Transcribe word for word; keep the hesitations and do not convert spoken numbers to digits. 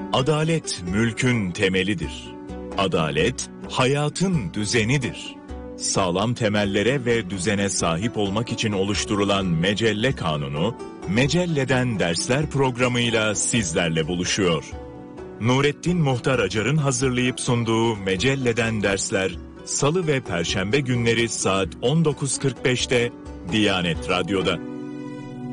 Adalet mülkün temelidir. Adalet hayatın düzenidir. Sağlam temellere ve düzene sahip olmak için oluşturulan Mecelle Kanunu, Mecelle'den Dersler programıyla sizlerle buluşuyor. Nurettin Muhtar Acar'ın hazırlayıp sunduğu Mecelle'den Dersler, Salı ve Perşembe günleri saat on dokuz kırk beşte Diyanet Radyo'da.